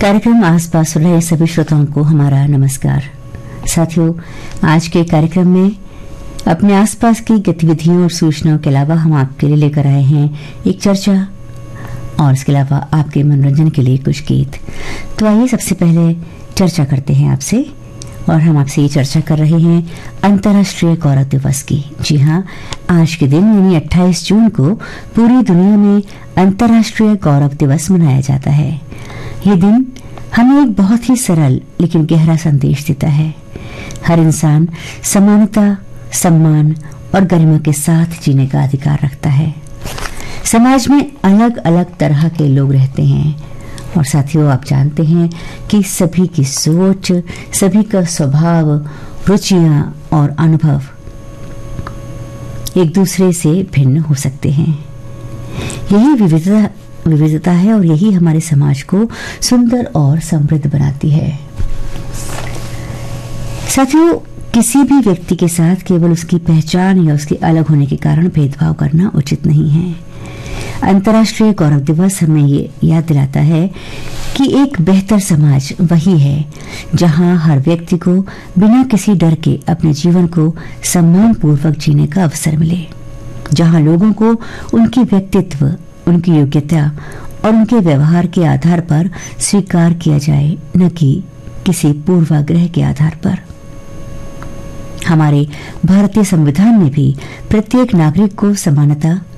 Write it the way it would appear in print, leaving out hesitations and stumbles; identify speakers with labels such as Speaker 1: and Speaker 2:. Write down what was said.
Speaker 1: कार्यक्रम आसपास सुन रहे सभी श्रोताओं को हमारा नमस्कार। साथियों, आज के कार्यक्रम में अपने आसपास की गतिविधियों और सूचनाओं के अलावा हम आपके लिए लेकर आए हैं एक चर्चा और इसके अलावा आपके मनोरंजन के लिए कुछ गीत। तो आइए सबसे पहले चर्चा करते हैं आपसे, और हम आपसे ये चर्चा कर रहे हैं अंतर्राष्ट्रीय गौरव दिवस की। जी हाँ, आज के दिन यानी 28 जून को पूरी दुनिया में अंतर्राष्ट्रीय गौरव दिवस मनाया जाता है। ये दिन हमें एक बहुत ही सरल लेकिन गहरा संदेश देता है। हर इंसान समानता, सम्मान और गरिमा के साथ जीने का अधिकार रखता है। समाज में अलग अलग तरह के लोग रहते हैं और साथियों, आप जानते हैं कि सभी की सोच, सभी का स्वभाव, रुचियां और अनुभव एक दूसरे से भिन्न हो सकते हैं। यही विविधता है और यही हमारे समाज को सुंदर और समृद्ध बनाती है। साथियों, किसी भी व्यक्ति के साथ केवल उसकी पहचान या उसके अलग होने के कारण भेदभाव करना उचित नहीं है। अंतर्राष्ट्रीय गौरव दिवस हमें ये याद दिलाता है कि एक बेहतर समाज वही है जहां हर व्यक्ति को बिना किसी डर के अपने जीवन को सम्मानपूर्वक जीने का अवसर मिले, जहां लोगों को उनके व्यक्तित्व, उनकी योग्यता और उनके व्यवहार के आधार पर स्वीकार किया जाए, न कि किसी पूर्वाग्रह के आधार पर। हमारे भारतीय संविधान में भी प्रत्येक नागरिक को समानता,